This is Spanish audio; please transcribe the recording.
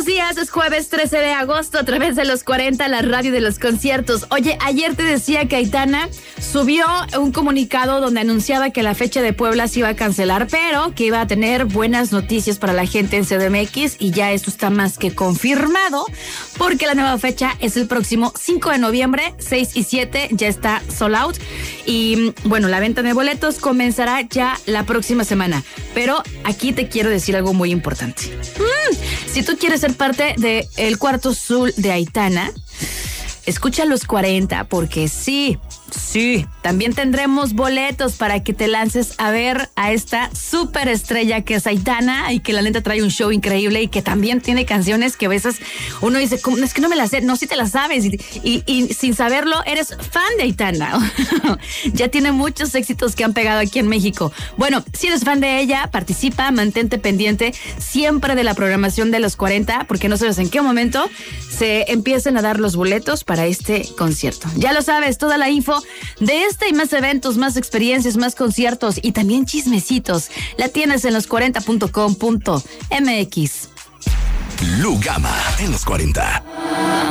días, es jueves 13 de agosto a través de los 40, la radio de los conciertos. Oye, ayer te decía que Aitana subió un comunicado donde anunciaba que la fecha de Puebla se iba a cancelar, pero que iba a tener buenas noticias para la gente en CDMX y ya esto está más que confirmado porque la nueva fecha es el próximo 5 de noviembre, 6 y 7, ya está sold out y bueno, la venta de boletos comenzará ya la próxima semana, pero aquí te quiero decir algo muy importante. Si tú quieres ser parte del Cuarto Azul de Aitana, escucha los 40 porque sí, también tendremos boletos para que te lances a ver a esta súper estrella que es Aitana y que la neta trae un show increíble y que también tiene canciones que a veces uno dice, ¿cómo? Es que no me las sé, no, sí te las sabes y sin saberlo eres fan de Aitana. Ya tiene muchos éxitos que han pegado aquí en México. Bueno, si eres fan de ella, participa, mantente pendiente siempre de la programación de los 40 porque no sabes en qué momento se empiecen a dar los boletos para este concierto. Ya lo sabes, toda la info de este y más eventos, más experiencias, más conciertos y también chismecitos la tienes en los40.com.mx. Lugama en los 40.